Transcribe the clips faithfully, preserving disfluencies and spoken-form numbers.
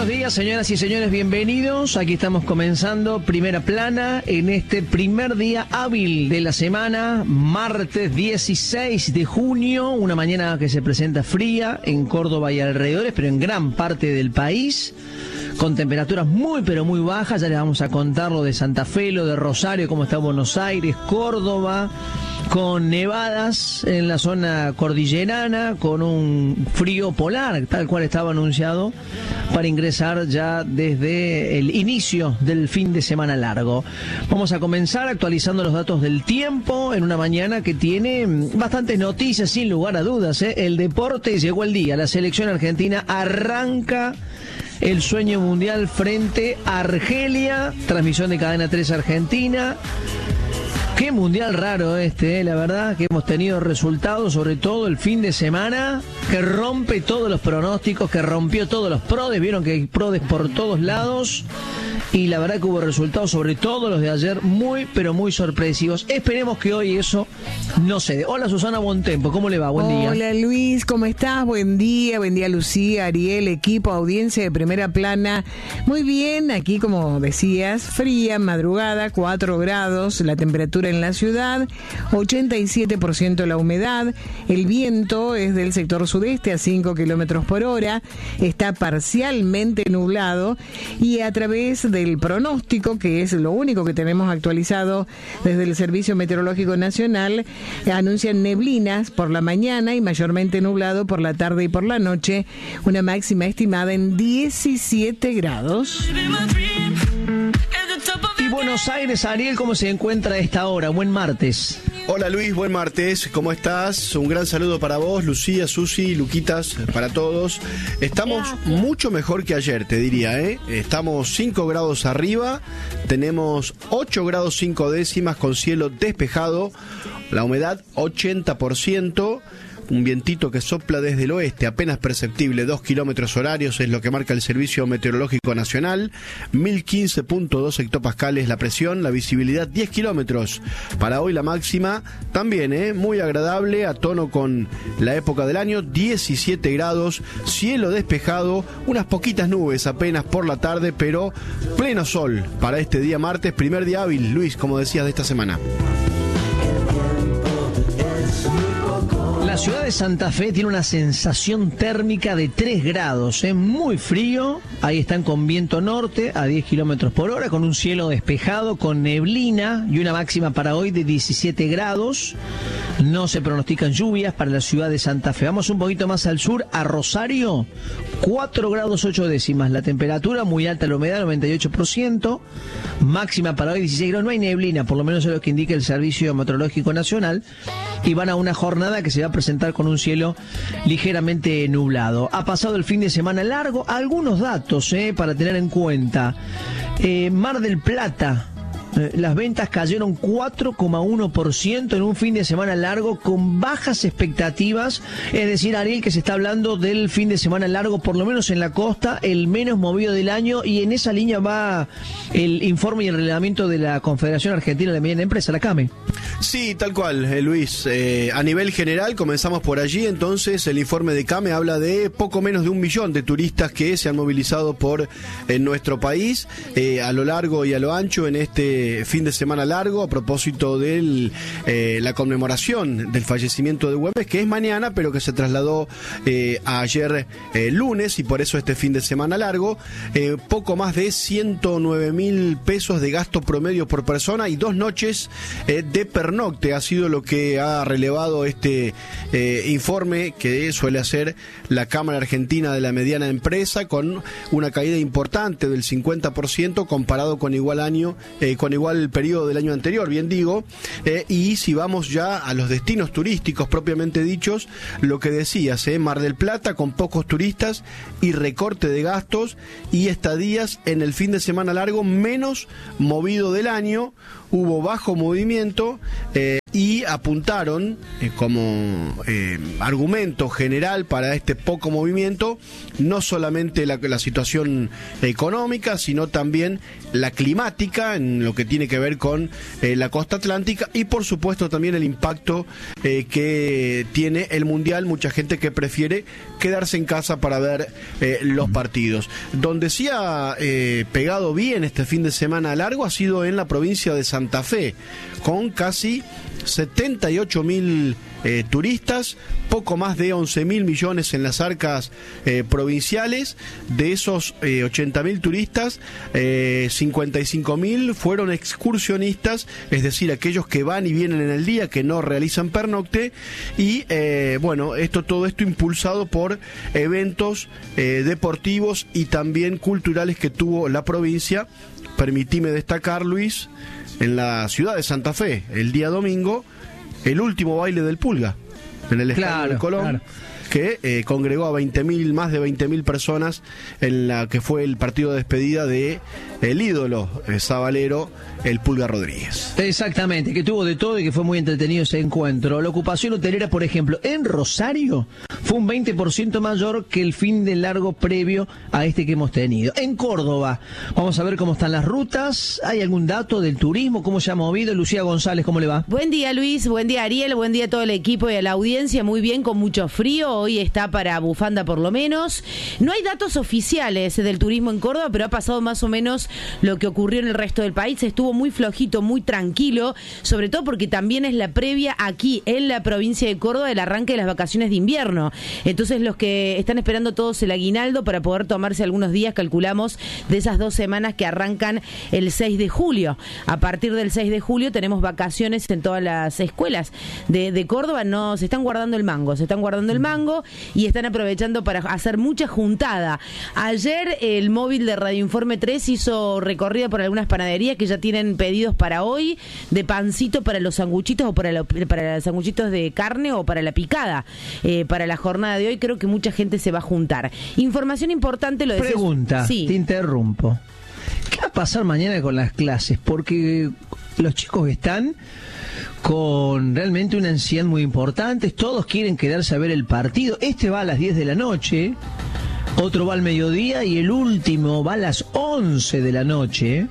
Buenos días, señoras y señores, bienvenidos. Aquí estamos comenzando Primera Plana en este primer día hábil de la semana, martes dieciséis de junio, una mañana que se presenta fría en Córdoba y alrededores, pero en gran parte del país, con temperaturas muy pero muy bajas. Ya les vamos a contar lo de Santa Fe, lo de Rosario, cómo está Buenos Aires, Córdoba, con nevadas en la zona cordillerana, con un frío polar, tal cual estaba anunciado, para ingresar ya desde el inicio del fin de semana largo. Vamos a comenzar actualizando los datos del tiempo en una mañana que tiene bastantes noticias, sin lugar a dudas, ¿eh? El deporte, llegó el día, la selección argentina arranca el sueño mundial frente a Argelia, transmisión de Cadena tres Argentina. Qué mundial raro este, eh, la verdad, que hemos tenido resultados, sobre todo el fin de semana, que rompe todos los pronósticos, que rompió todos los prodes, vieron que hay prodes por todos lados, y la verdad que hubo resultados, sobre todo los de ayer, muy, pero muy sorpresivos. Esperemos que hoy eso no se dé. Hola, Susana Bontempo, ¿cómo le va? Buen día. Hola, Luis, ¿cómo estás? Buen día, buen día, Lucía, Ariel, equipo, audiencia de Primera Plana. Muy bien, aquí como decías, fría, madrugada, cuatro grados, la temperatura en la ciudad, ochenta y siete por ciento la humedad, el viento es del sector sudeste a cinco kilómetros por hora, está parcialmente nublado, y a través del pronóstico, que es lo único que tenemos actualizado desde el Servicio Meteorológico Nacional, anuncian neblinas por la mañana y mayormente nublado por la tarde y por la noche, una máxima estimada en diecisiete grados. Y Buenos Aires, Ariel, ¿cómo se encuentra a esta hora? Buen martes. Hola Luis, buen martes, ¿cómo estás? Un gran saludo para vos, Lucía, Susi, Luquitas, para todos. Estamos mucho mejor que ayer, te diría, ¿eh? Estamos cinco grados arriba, tenemos ocho grados cinco décimas con cielo despejado, la humedad ochenta por ciento. Un vientito que sopla desde el oeste, apenas perceptible, dos kilómetros horarios es lo que marca el Servicio Meteorológico Nacional, mil quince punto dos hectopascales la presión, la visibilidad diez kilómetros. Para hoy la máxima también, ¿eh? Muy agradable, a tono con la época del año, diecisiete grados, cielo despejado, unas poquitas nubes apenas por la tarde, pero pleno sol para este día martes, primer día hábil, Luis, como decías, de esta semana. La ciudad de Santa Fe tiene una sensación térmica de tres grados, ¿eh? Muy frío. Ahí están con viento norte a diez kilómetros por hora, con un cielo despejado, con neblina y una máxima para hoy de diecisiete grados. No se pronostican lluvias para la ciudad de Santa Fe. Vamos un poquito más al sur, a Rosario, cuatro grados ocho décimas. La temperatura muy alta, la humedad noventa y ocho por ciento. Máxima para hoy dieciséis grados. No hay neblina, por lo menos es lo que indica el Servicio Meteorológico Nacional. Y van a una jornada que se va a presentar con un cielo ligeramente nublado. Ha pasado el fin de semana largo. Algunos datos eh, para tener en cuenta. Eh, Mar del Plata. Las ventas cayeron cuatro coma uno por ciento en un fin de semana largo con bajas expectativas. Es decir, Ariel, que se está hablando del fin de semana largo, por lo menos en la costa, el menos movido del año, y en esa línea va el informe y el reglamento de la Confederación Argentina de Mediana Empresa, la CAME. Sí, tal cual, eh, Luis. Eh, a nivel general, comenzamos por allí. Entonces, el informe de CAME habla de poco menos de un millón de turistas que se han movilizado por en nuestro país, eh, a lo largo y a lo ancho en este fin de semana largo, a propósito de eh, la conmemoración del fallecimiento de Güemes, que es mañana, pero que se trasladó eh, a ayer eh, lunes, y por eso este fin de semana largo. Eh, poco más de ciento nueve mil pesos de gasto promedio por persona y dos noches eh, de pernocte ha sido lo que ha relevado este eh, informe que suele hacer la Cámara Argentina de la Mediana Empresa, con una caída importante del cincuenta por ciento comparado con igual año, eh, con igual el periodo del año anterior, bien digo. Eh, y si vamos ya a los destinos turísticos propiamente dichos, lo que decías, eh, Mar del Plata con pocos turistas y recorte de gastos y estadías en el fin de semana largo menos movido del año, hubo bajo movimiento, eh, y apuntaron eh, como eh, argumento general para este poco movimiento no solamente la, la situación económica, sino también la climática en lo que tiene que ver con eh, la costa atlántica y por supuesto también el impacto eh, que tiene el Mundial, mucha gente que prefiere quedarse en casa para ver eh, los partidos. Donde sí ha eh, pegado bien este fin de semana largo ha sido en la provincia de Santa Fe, con casi setenta y ocho mil eh, turistas, poco más de once mil millones en las arcas eh, provinciales. De esos eh, ochenta mil turistas, eh, cincuenta y cinco mil fueron excursionistas, es decir, aquellos que van y vienen en el día, que no realizan pernocte. Y eh, bueno, esto todo esto impulsado por eventos eh, deportivos y también culturales que tuvo la provincia. Permitime destacar, Luis, en la ciudad de Santa Fe, el día domingo, el último baile del Pulga, en el Estadio Claro, del Colón, claro. que eh, congregó a veinte mil, más de veinte mil personas, en la que fue el partido de despedida de el ídolo eh, sabalero, el Pulga Rodríguez. Exactamente, que tuvo de todo y que fue muy entretenido ese encuentro. La ocupación hotelera, por ejemplo, en Rosario fue un veinte por ciento mayor que el fin de largo previo a este que hemos tenido. En Córdoba, vamos a ver cómo están las rutas. ¿Hay algún dato del turismo? ¿Cómo se ha movido? Lucía González, ¿cómo le va? Buen día, Luis. Buen día, Ariel. Buen día a todo el equipo y a la audiencia. Muy bien, con mucho frío. Hoy está para bufanda por lo menos. No hay datos oficiales del turismo en Córdoba, pero ha pasado más o menos lo que ocurrió en el resto del país. Estuvo muy flojito, muy tranquilo, sobre todo porque también es la previa aquí en la provincia de Córdoba del arranque de las vacaciones de invierno. Entonces los que están esperando todos el aguinaldo para poder tomarse algunos días, calculamos, de esas dos semanas que arrancan el seis de julio. A partir del seis de julio tenemos vacaciones en todas las escuelas de, de Córdoba. No, se están guardando el mango, se están guardando el mango y están aprovechando para hacer mucha juntada. Ayer el móvil de Radio Informe tres hizo recorrida por algunas panaderías que ya tienen pedidos para hoy de pancito para los sanguchitos o para, lo, para los sanguchitos de carne o para la picada. Eh, para la jornada de hoy creo que mucha gente se va a juntar. Información importante, lo decía. Pregunta, sí. Te interrumpo. ¿Qué va a pasar mañana con las clases? Porque los chicos están con realmente una ansiedad muy importante, todos quieren quedarse a ver el partido. Este va a las diez de la noche, otro va al mediodía y el último va a las once de la noche.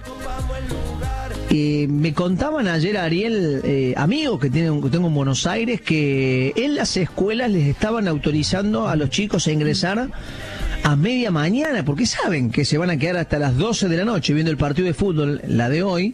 Eh, me contaban ayer, Ariel, eh, amigos que, tienen, que tengo en Buenos Aires, que en las escuelas les estaban autorizando a los chicos a ingresar a media mañana, porque saben que se van a quedar hasta las doce de la noche viendo el partido de fútbol, la de hoy,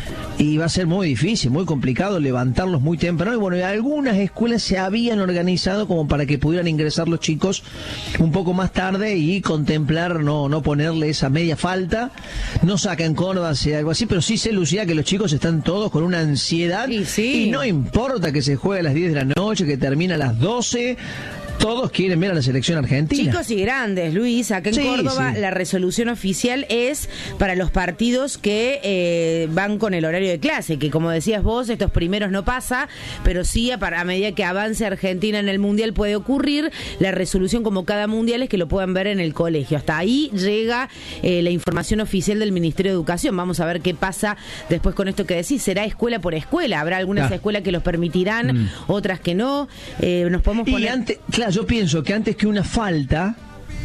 y va a ser muy difícil, muy complicado levantarlos muy temprano. Y bueno, algunas escuelas se habían organizado como para que pudieran ingresar los chicos un poco más tarde y contemplar no no ponerle esa media falta. No sacan Córdoba, sea algo así, pero sí sé, Lucía, que los chicos están todos con una ansiedad. Sí, sí. Y no importa que se juegue a las diez de la noche, que termine a las doce. Todos quieren ver a la selección argentina. Chicos y grandes, Luis, acá en Sí, Córdoba sí. la resolución oficial es para los partidos que eh, van con el horario de clase, que como decías vos, estos primeros no pasa, pero sí a, para, a medida que avance Argentina en el Mundial puede ocurrir. La resolución como cada Mundial es que lo puedan ver en el colegio. Hasta ahí llega eh, la información oficial del Ministerio de Educación. Vamos a ver qué pasa después con esto que decís. Será escuela por escuela. Habrá algunas Ah. escuelas que los permitirán, Mm. otras que no. Eh, nos podemos Y poner... antes, claro, yo pienso que antes que una falta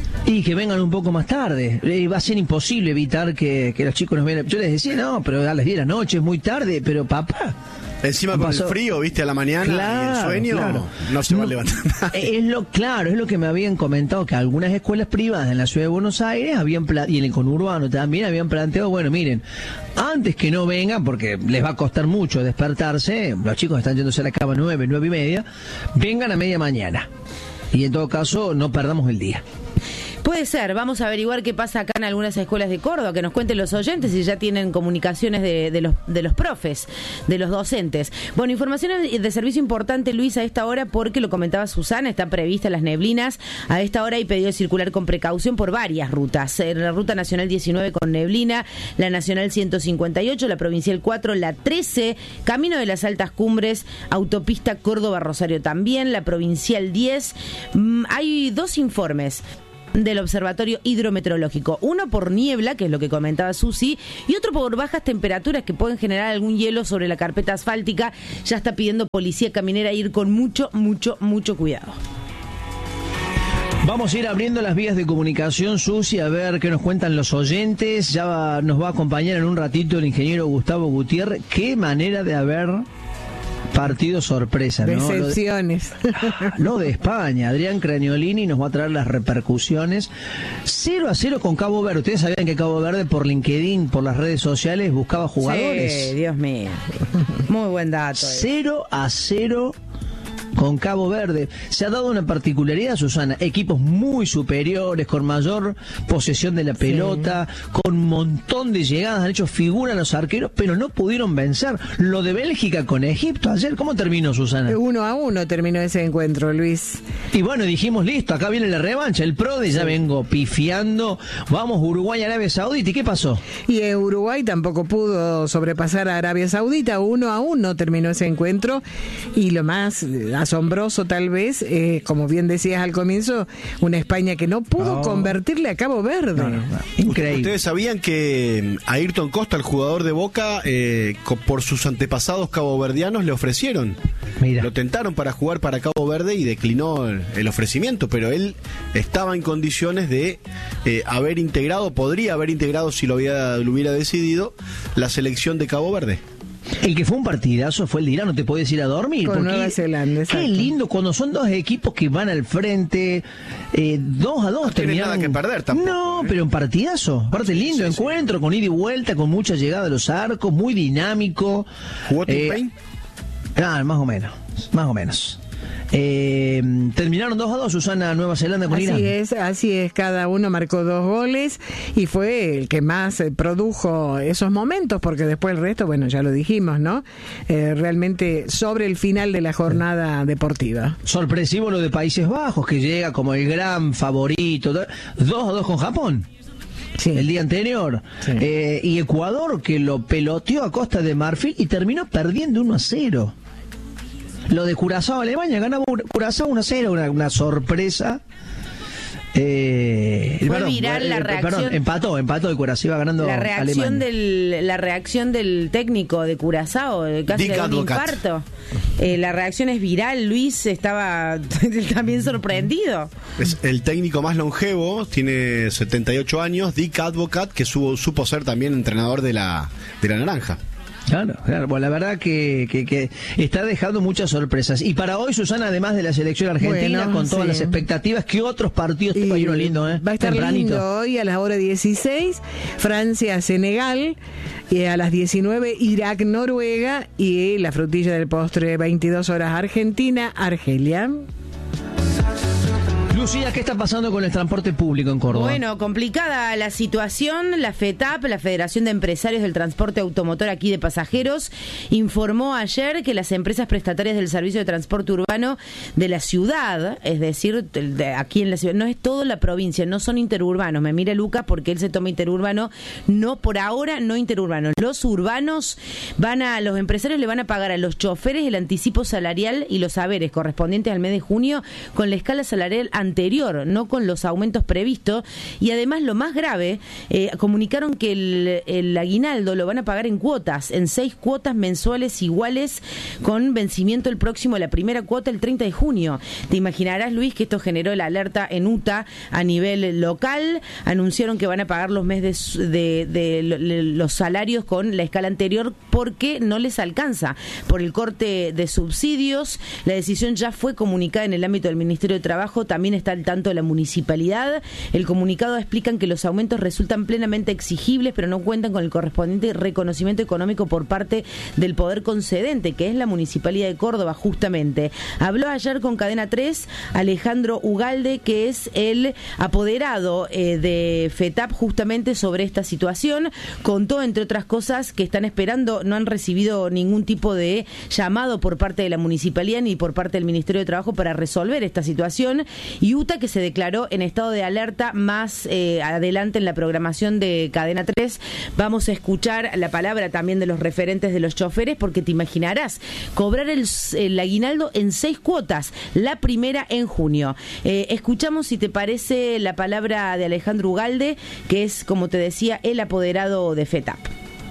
y que vengan un poco más tarde, eh, va a ser imposible evitar que, que los chicos nos vean. Yo les decía, no, pero a las diez de la noche es muy tarde, pero papá. Encima con pasó? el frío, viste, a la mañana Claro, y el sueño, claro. no se va a No, levantar nadie. Es lo claro, es lo que me habían comentado, que algunas escuelas privadas en la ciudad de Buenos Aires habían pla- y en el conurbano también habían planteado, bueno, miren, antes que no vengan, porque les va a costar mucho despertarse, los chicos están yéndose a la cama nueve, nueve y media, vengan a media mañana. Y en todo caso, no perdamos el día. Puede ser, vamos a averiguar qué pasa acá en algunas escuelas de Córdoba, que nos cuenten los oyentes si ya tienen comunicaciones de, de los de los profes, de los docentes. Bueno, información de servicio importante, Luis, a esta hora, porque lo comentaba Susana, está prevista las neblinas. A esta hora hay pedido de circular con precaución por varias rutas. La ruta nacional diecinueve con neblina, la nacional ciento cincuenta y ocho, la provincial cuatro, la trece, camino de las altas cumbres, autopista Córdoba-Rosario también, la provincial diez. Mm, hay dos informes. del Observatorio Hidrometeorológico. Uno por niebla, que es lo que comentaba Susi, y otro por bajas temperaturas que pueden generar algún hielo sobre la carpeta asfáltica. Ya está pidiendo Policía Caminera ir con mucho, mucho, mucho cuidado. Vamos a ir abriendo las vías de comunicación, Susi, a ver qué nos cuentan los oyentes. Ya va, nos va a acompañar en un ratito el ingeniero Gustavo Gutiérrez. Qué manera de haber partido sorpresa, ¿no? Decepciones. Lo de, lo de España. Adrián Craniolini nos va a traer las repercusiones. cero a cero con Cabo Verde. Ustedes sabían que Cabo Verde por LinkedIn, por las redes sociales, buscaba jugadores. Sí, Dios mío. Muy buen dato. cero a cero con Cabo Verde. Se ha dado una particularidad, Susana, equipos muy superiores, con mayor posesión de la pelota, sí, con un montón de llegadas, han hecho figura los arqueros, pero no pudieron vencer. Lo de Bélgica con Egipto ayer, ¿cómo terminó, Susana? Uno a uno terminó ese encuentro, Luis. Y bueno, dijimos, listo, acá viene la revancha, el P R O D E, ya vengo pifiando, vamos Uruguay, Arabia Saudita, ¿y qué pasó? Y eh, Uruguay tampoco pudo sobrepasar a Arabia Saudita, uno a uno terminó ese encuentro, y lo más asombroso tal vez, eh, como bien decías al comienzo, una España que no pudo oh. convertirle a Cabo Verde. No, no, no. Increíble. Ustedes sabían que a Ayrton Costa, el jugador de Boca, eh, por sus antepasados caboverdianos le ofrecieron. Mira. Lo tentaron para jugar para Cabo Verde y declinó el, el ofrecimiento, pero él estaba en condiciones de eh, haber integrado, podría haber integrado si lo, había, lo hubiera decidido, la selección de Cabo Verde. El que fue un partidazo fue el de Irán, no te podés ir a dormir. Con porque Nueva Zelanda, exacto. Qué lindo cuando son dos equipos que van al frente, eh, dos a dos no terminaron. No tiene nada que perder tampoco. No, ¿eh? pero un partidazo. Aparte lindo sí, encuentro, sí. con ida y vuelta, con mucha llegada a los arcos, muy dinámico. ¿Jugó Tim eh, Payne? Ah, más o menos, más o menos. Eh, terminaron dos a dos, Susana, Nueva Zelanda con así Irán. Así es, así es, cada uno marcó dos goles y fue el que más eh, produjo esos momentos, porque después el resto, bueno, ya lo dijimos, ¿no? Eh, realmente sobre el final de la jornada deportiva. Sorpresivo lo de Países Bajos, que llega como el gran favorito, dos a dos con Japón. Sí. El día anterior. Sí. Eh, y Ecuador, que lo peloteó a Costa de Marfil y terminó perdiendo uno a cero. Lo de Curazao, Alemania, ganaba Curazao uno a cero, una, una sorpresa. Eh, Fue perdón, viral la eh, reacción. Perdón, empató, empató de Curazao, iba ganando la reacción del La reacción del técnico de Curazao, casi de un infarto. Eh, la reacción es viral, Luis estaba también sorprendido. Es el técnico más longevo, tiene setenta y ocho años, Dick Advocat, que supo, supo ser también entrenador de la, de la Naranja. Claro, claro. Bueno, la verdad que, que, que está dejando muchas sorpresas. Y para hoy, Susana, además de la selección argentina, bueno, con todas sí. las expectativas, ¿qué otros partidos te va a ir lindo, eh? Va a estar Tempranito. lindo hoy a las horas dieciséis, Francia-Senegal, y a las diecinueve, Irak-Noruega, y la frutilla del postre, veintidós horas, Argentina-Argelia. Lucía, ¿qué está pasando con el transporte público en Córdoba? Bueno, complicada la situación. La FETAP, la Federación de Empresarios del Transporte Automotor aquí de Pasajeros, informó ayer que las empresas prestatarias del servicio de transporte urbano de la ciudad, es decir, de aquí en la ciudad, no es toda la provincia, no son interurbanos. Me mira Lucas porque él se toma interurbano. No, por ahora no interurbanos. Los urbanos van a, los empresarios le van a pagar a los choferes el anticipo salarial y los haberes correspondientes al mes de junio con la escala salarial anterior, no con los aumentos previstos. Y además, lo más grave, eh, comunicaron que el, el aguinaldo lo van a pagar en cuotas, en seis cuotas mensuales iguales, con vencimiento el próximo, la primera cuota el treinta de junio. Te imaginarás, Luis, que esto generó la alerta en U T A a nivel local. Anunciaron que van a pagar los meses de, de, de, de los salarios con la escala anterior porque no les alcanza por el corte de subsidios. La decisión ya fue comunicada en el ámbito del Ministerio de Trabajo, también está al tanto de la municipalidad. El comunicado explican que los aumentos resultan plenamente exigibles, pero no cuentan con el correspondiente reconocimiento económico por parte del poder concedente, que es la Municipalidad de Córdoba, justamente. Habló ayer con Cadena tres Alejandro Ugalde, que es el apoderado eh, de FETAP, justamente sobre esta situación. Contó, entre otras cosas, que están esperando, no han recibido ningún tipo de llamado por parte de la municipalidad ni por parte del Ministerio de Trabajo para resolver esta situación. Y y Utah, que se declaró en estado de alerta. Más eh, adelante en la programación de Cadena tres vamos a escuchar la palabra también de los referentes de los choferes, porque te imaginarás cobrar el, el aguinaldo en seis cuotas, la primera en junio. Eh, escuchamos, si te parece, la palabra de Alejandro Ugalde, que es, como te decía, el apoderado de FETAP.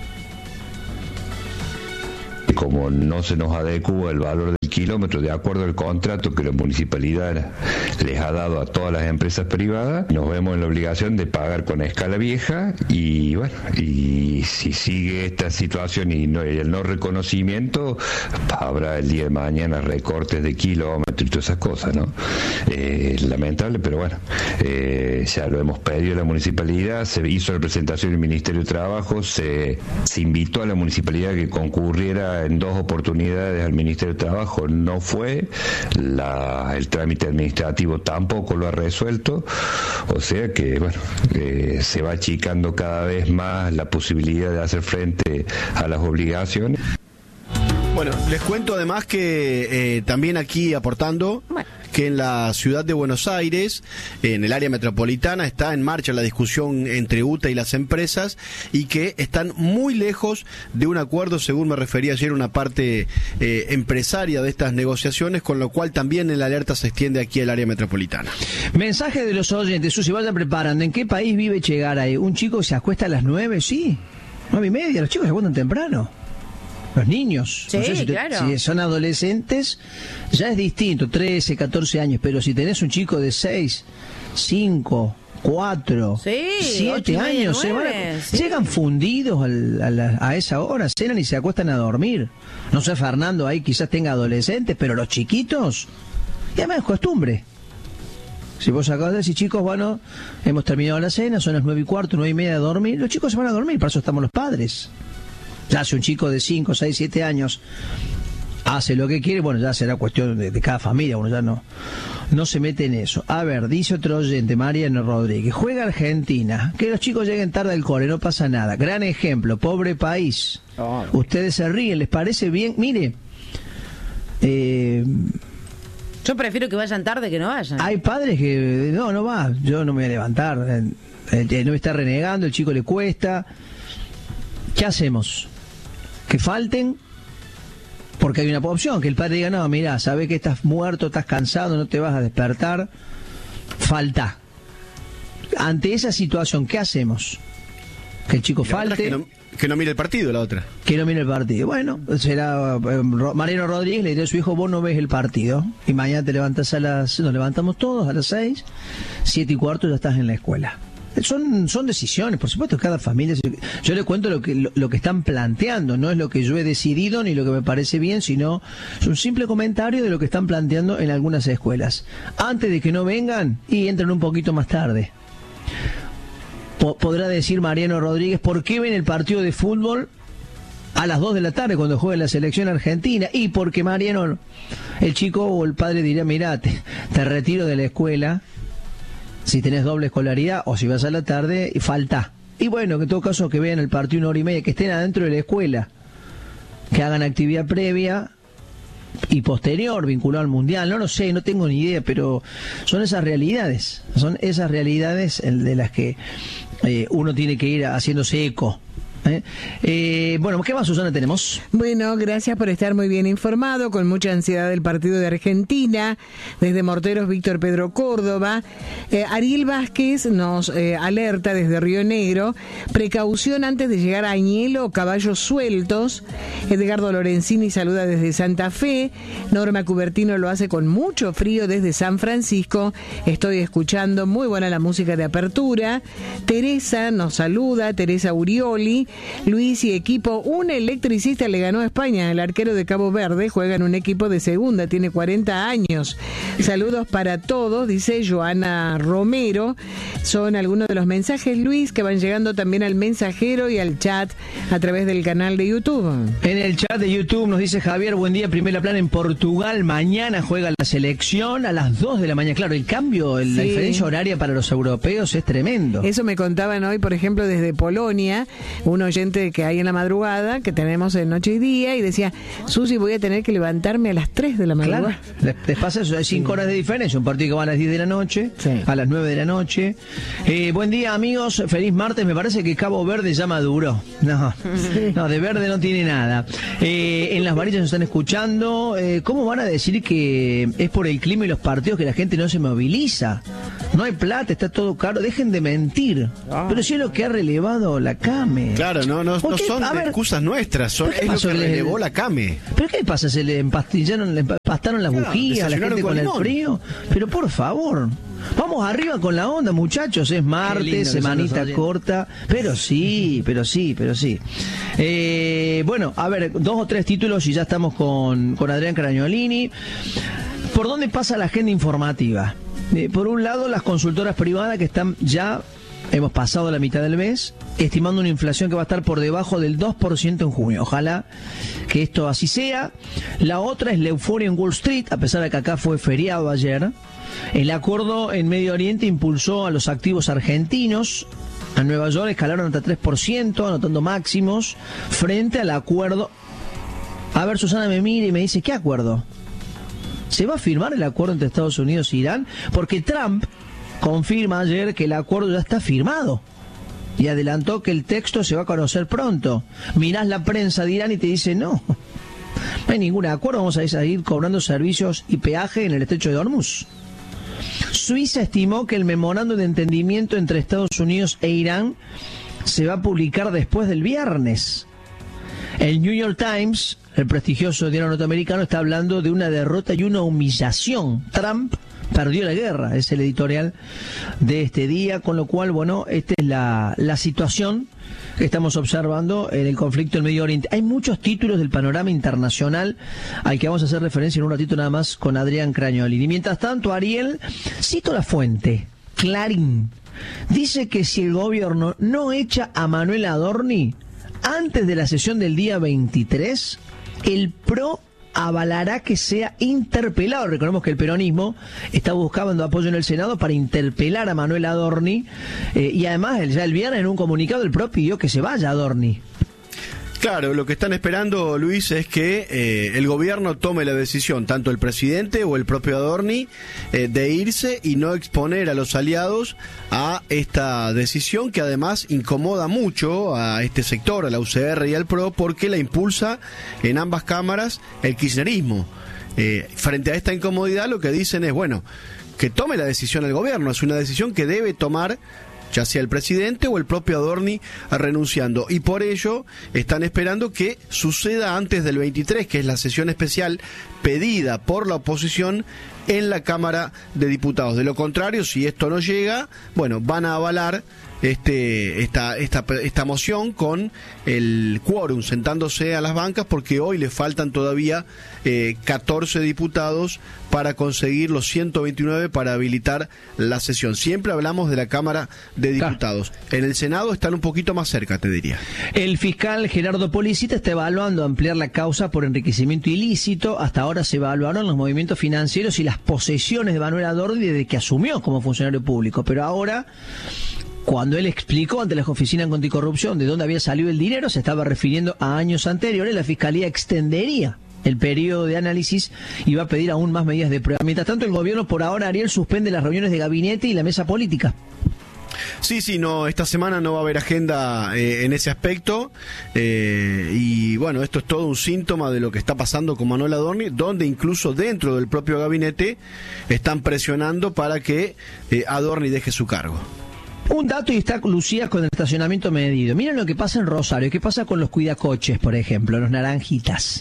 Como no se nos adecua el valor del kilómetro de acuerdo al contrato que la municipalidad les ha dado a todas las empresas privadas, nos vemos en la obligación de pagar con escala vieja, y bueno, y si sigue esta situación y no, el no reconocimiento, habrá el día de mañana recortes de kilómetros y todas esas cosas, ¿no? Eh, lamentable, pero bueno, eh, ya lo hemos pedido a la municipalidad, se hizo la presentación del Ministerio de Trabajo, se, se invitó a la municipalidad que concurriera en dos oportunidades al Ministerio de Trabajo, no fue, la, el trámite administrativo tampoco lo ha resuelto, o sea que bueno, eh, se va achicando cada vez más la posibilidad de hacer frente a las obligaciones. Bueno, les cuento además que eh, también aquí aportando que en la ciudad de Buenos Aires, en el área metropolitana, está en marcha la discusión entre UTA y las empresas, y que están muy lejos de un acuerdo, según me refería ayer una parte eh, empresaria de estas negociaciones, con lo cual también la alerta se extiende aquí al área metropolitana. Mensaje de los oyentes, Susi, vayan preparando. ¿En qué país vive Che Garay? ¿Un chico se acuesta a las nueve? Sí, nueve y media, los chicos se acuestan temprano. Los niños, sí, no sé si, te, claro. si son adolescentes, ya es distinto, trece, catorce años, pero si tenés un chico de seis, cinco, cuatro, sí, siete años, se van a, sí. llegan fundidos al, a, la, a esa hora, cenan y se acuestan a dormir. No sé, Fernando ahí quizás tenga adolescentes, pero los chiquitos, ya me es costumbre. Si vos acabas de decir, chicos, bueno, hemos terminado la cena, son las nueve y cuarto, nueve y media de dormir, los chicos se van a dormir, para eso estamos los padres. Ya si un chico de cinco, seis, siete años hace lo que quiere, bueno, ya será cuestión de, de cada familia, uno ya no, no se mete en eso. A ver, dice otro oyente, Mariano Rodríguez, juega Argentina, que los chicos lleguen tarde al cole, no pasa nada. Gran ejemplo, pobre país. Oh. Ustedes se ríen, ¿les parece bien? Mire, eh... yo prefiero que vayan tarde que no vayan. Hay padres que, no, no va, yo no me voy a levantar, el, el, el, no me está renegando, el chico le cuesta. ¿Qué hacemos? Que falten, porque hay una opción, que el padre diga, no, mira, sabes que estás muerto, estás cansado, no te vas a despertar, falta. Ante esa situación, ¿qué hacemos? Que el chico falte. Que no, que no mire el partido, la otra. Que no mire el partido. Bueno, será eh, Mariano Rodríguez, le diré a su hijo, vos no ves el partido, y mañana te levantas a las, nos levantamos todos a las seis, siete y cuarto ya estás en la escuela. Son, son decisiones, por supuesto, cada familia. Yo le cuento lo que, lo, lo que están planteando, no es lo que yo he decidido ni lo que me parece bien, sino es un simple comentario de lo que están planteando en algunas escuelas. Antes de que no vengan y entren un poquito más tarde. Podrá decir Mariano Rodríguez, ¿por qué ven el partido de fútbol a las dos de la tarde cuando juega la selección argentina? Y porque Mariano, el chico o el padre dirá, mirá, te, te retiro de la escuela si tenés doble escolaridad, o si vas a la tarde, falta. Y bueno, que en todo caso que vean el partido una hora y media, que estén adentro de la escuela, que hagan actividad previa y posterior, vinculado al mundial, no lo sé, no tengo ni idea, pero son esas realidades, son esas realidades de las que eh, uno tiene que ir haciéndose eco. ¿Eh? Eh, bueno, ¿qué más, Susana, tenemos? Bueno, gracias por estar muy bien informado, con mucha ansiedad del partido de Argentina. Desde Morteros, Víctor Pedro Córdoba. eh, Ariel Vázquez nos eh, alerta desde Río Negro: precaución antes de llegar a Añelo, caballos sueltos. Edgardo Lorenzini saluda desde Santa Fe. Norma Cubertino lo hace con mucho frío desde San Francisco. Estoy escuchando, muy buena la música de apertura. Teresa nos saluda, Teresa Urioli. Luis y equipo, un electricista le ganó a España. El arquero de Cabo Verde juega en un equipo de segunda, tiene cuarenta años. Saludos para todos, dice Joana Romero. Son algunos de los mensajes, Luis, que van llegando también al mensajero y al chat a través del canal de YouTube. En el chat de YouTube nos dice Javier, buen día, primera plana en Portugal, mañana juega la selección a las dos de la mañana. Claro, el cambio, el, sí. la diferencia horaria para los europeos es tremendo. Eso me contaban hoy, por ejemplo, desde Polonia, un oyente que hay en la madrugada, que tenemos en Noche y Día, y decía, Susi, voy a tener que levantarme a las tres de la madrugada. Claro, les, les pasa eso, hay cinco horas de diferencia, un partido que va a las diez de la noche, sí. a las nueve de la noche. Eh, buen día, amigos, feliz martes. Me parece que Cabo Verde ya maduró. No, sí. no, de verde no tiene nada. Eh, en las varillas nos están escuchando. Eh, ¿Cómo van a decir que es por el clima y los partidos que la gente no se moviliza? No hay plata, está todo caro. Dejen de mentir. Ah. Pero si es lo que ha relevado la CAME. Claro, no, no, no son ver, excusas nuestras, son es lo que relevó la CAME. ¿Pero qué pasa? ¿Se le empastillaron, le empastaron las claro, bujías a la gente con, con el frío? Pero por favor, vamos arriba con la onda, muchachos. Es martes, semanita corta. Pero sí, pero sí, pero sí. Eh, bueno, a ver, dos o tres títulos y ya estamos con, con Adrián Cragnolini. ¿Por dónde pasa la agenda informativa? Eh, por un lado, las consultoras privadas que están ya, hemos pasado la mitad del mes, estimando una inflación que va a estar por debajo del dos por ciento en junio. Ojalá que esto así sea. La otra es la euforia en Wall Street, a pesar de que acá fue feriado ayer. El acuerdo en Medio Oriente impulsó a los activos argentinos. En Nueva York escalaron hasta tres por ciento, anotando máximos, frente al acuerdo. A ver, Susana me mira y me dice, ¿qué acuerdo? ¿Se va a firmar el acuerdo entre Estados Unidos e Irán? Porque Trump confirma ayer que el acuerdo ya está firmado y adelantó que el texto se va a conocer pronto. Mirás la prensa de Irán y te dice, no, no hay ningún acuerdo, vamos a seguir cobrando servicios y peaje en el estrecho de Hormuz. Suiza estimó que el memorando de entendimiento entre Estados Unidos e Irán se va a publicar después del viernes. El New York Times, el prestigioso diario norteamericano, está hablando de una derrota y una humillación. Trump perdió la guerra, es el editorial de este día, con lo cual, bueno, esta es la, la situación que estamos observando en el conflicto en Medio Oriente. Hay muchos títulos del panorama internacional al que vamos a hacer referencia en un ratito nada más con Adrián Cragnolini. Y mientras tanto, Ariel, cito la fuente, Clarín, dice que si el gobierno no echa a Manuel Adorni antes de la sesión del día veintitrés, el PRO avalará que sea interpelado. Recordemos que el peronismo está buscando apoyo en el Senado para interpelar a Manuel Adorni, eh, y además ya el viernes en un comunicado el PRO pidió que se vaya Adorni. Claro, lo que están esperando, Luis, es que eh, el gobierno tome la decisión, tanto el presidente o el propio Adorni, eh, de irse y no exponer a los aliados a esta decisión que además incomoda mucho a este sector, a la U C R y al PRO, porque la impulsa en ambas cámaras el kirchnerismo. Eh, frente a esta incomodidad lo que dicen es, bueno, que tome la decisión el gobierno, es una decisión que debe tomar ya sea el presidente o el propio Adorni renunciando, y por ello están esperando que suceda antes del veintitrés, que es la sesión especial pedida por la oposición en la Cámara de Diputados. De lo contrario, si esto no llega, bueno, van a avalar este esta esta esta moción con el quórum sentándose a las bancas, porque hoy le faltan todavía eh, catorce diputados para conseguir los ciento veintinueve para habilitar la sesión. Siempre hablamos de la Cámara de Diputados. En el Senado están un poquito más cerca, te diría. El fiscal Gerardo Policita está evaluando ampliar la causa por enriquecimiento ilícito. Hasta ahora se evaluaron los movimientos financieros y las posesiones de Manuel Adorni desde que asumió como funcionario público, pero ahora, cuando él explicó ante las oficinas anticorrupción de dónde había salido el dinero, se estaba refiriendo a años anteriores. La Fiscalía extendería el periodo de análisis y va a pedir aún más medidas de prueba. Mientras tanto, el gobierno por ahora, Ariel, suspende las reuniones de gabinete y la mesa política. Sí, sí, no, esta semana no va a haber agenda eh, en ese aspecto, eh, y bueno, esto es todo un síntoma de lo que está pasando con Manuel Adorni, donde incluso dentro del propio gabinete están presionando para que eh, Adorni deje su cargo. Un dato, y está Lucía con el estacionamiento medido. Miren lo que pasa en Rosario, qué pasa con los cuidacoches, por ejemplo, los naranjitas.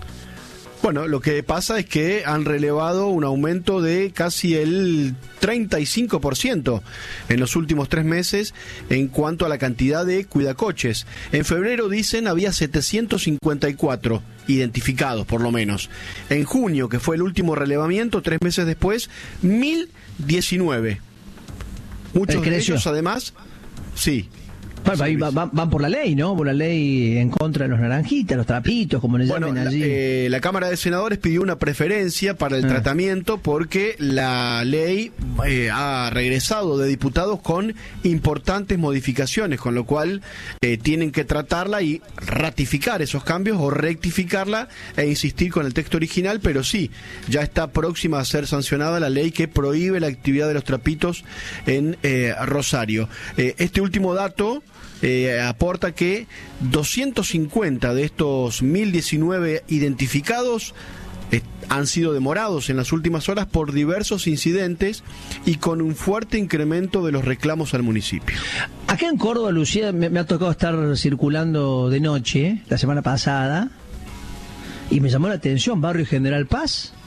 Bueno, lo que pasa es que han relevado un aumento de casi el treinta y cinco por ciento en los últimos tres meses en cuanto a la cantidad de cuidacoches. En febrero, dicen, había setecientos cincuenta y cuatro identificados, por lo menos. En junio, que fue el último relevamiento, tres meses después, mil diecinueve. Muchos de ellos, además, sí. Bueno, ahí va- va- van por la ley, ¿no? Por la ley en contra de los naranjitas, los trapitos, como les Bueno, llamen la, allí. eh, la Cámara de Senadores pidió una preferencia para el Ah. tratamiento porque la ley eh, ha regresado de diputados con importantes modificaciones, con lo cual eh, tienen que tratarla y ratificar esos cambios o rectificarla e insistir con el texto original, pero sí, ya está próxima a ser sancionada la ley que prohíbe la actividad de los trapitos en eh, Rosario. Eh, este último dato Eh, aporta que doscientos cincuenta de estos mil diecinueve identificados eh, han sido demorados en las últimas horas por diversos incidentes y con un fuerte incremento de los reclamos al municipio. Acá en Córdoba, Lucía, me, me ha tocado estar circulando de noche la semana pasada y me llamó la atención Barrio General Paz.